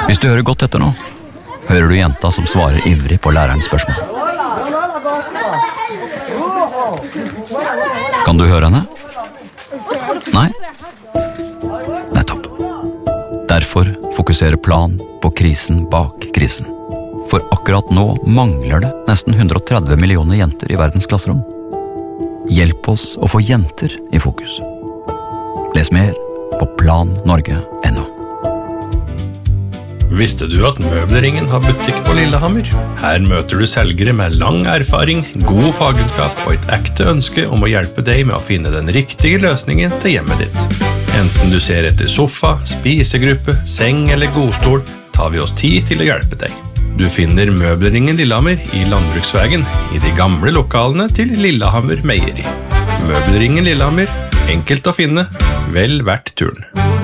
Hvis du hører godt etter nå, hører du jenta som svarer ivrig på lærerens spørsmål. Kan du høre henne? Nei? Nettopp. Derfor fokuserer Plan på krisen bak krisen. For akkurat nå mangler det nesten 130 millioner jenter i verdens klasserom. Hjelp oss å få jenter i fokus. Les mer på plannorge.no. Visste du at Møbelringen har butikk på Lillehammer? Her møter du selgere med lang erfaring, god fagkunnskap og et ekte ønske om å hjelpe deg med å finne den riktige løsningen til hjemmet ditt. Enten du ser etter sofa, spisegruppe, seng eller godstol, tar vi oss tid til å hjelpe deg. Du finner Møbelringen Lillehammer i Landbruksvägen, i de gamle lokalene til Lillehammer Meieri. Møbelringen Lillehammer, enkelt å finne, vel verdt turen.